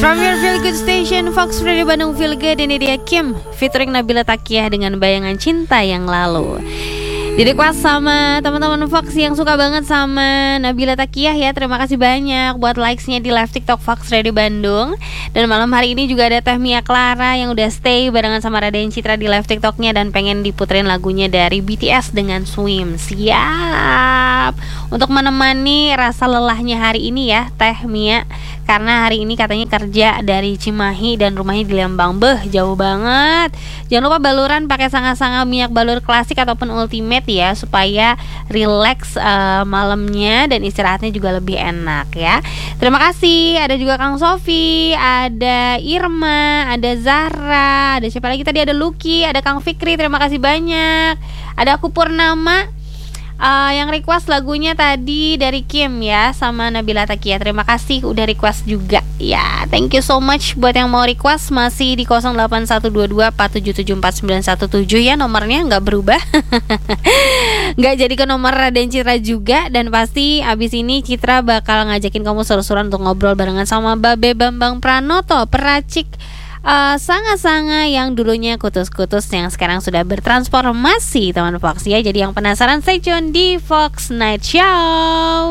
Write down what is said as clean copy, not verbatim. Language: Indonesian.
From your feel good station, Fox Radio Bandung Feel Good. Ini dia Kim featuring Nabila Takiah dengan Bayangan Cinta Yang Lalu. Di-request sama teman-teman Fox yang suka banget sama Nabila Takiah ya. Terima kasih banyak buat likes-nya di live TikTok Fox Radio Bandung. Dan malam hari ini juga ada Teh Mia Clara yang udah stay barengan sama Raden Citra di live TikToknya dan pengen diputerin lagunya dari BTS dengan Swim. Siap untuk menemani rasa lelahnya hari ini ya Teh Mia, karena hari ini katanya kerja dari Cimahi dan rumahnya di Lembang. Jauh banget. Jangan lupa baluran pakai sanga-sanga minyak balur klasik ataupun ultimate ya, supaya relax malamnya dan istirahatnya juga lebih enak ya. Terima kasih. Ada juga Kang Sofi, ada Irma, ada Zahra, ada siapa lagi tadi, ada Lucky, ada Kang Fikri. Terima kasih banyak. Ada aku Purnama yang request lagunya tadi dari Kim ya sama Nabila Takiah. Terima kasih udah request juga ya. Thank you so much buat yang mau request. Masih di 081227749117 ya, nomornya nggak berubah. Nggak jadi ke nomor Raden Citra juga. Dan pasti abis ini Citra bakal ngajakin kamu seru-seruan untuk ngobrol barengan sama Babe Bambang Pranoto, peracik sanga-sanga yang dulunya kutus-kutus yang sekarang sudah bertransformasi teman Fox ya. Jadi yang penasaran stay tune di Fox Night Show.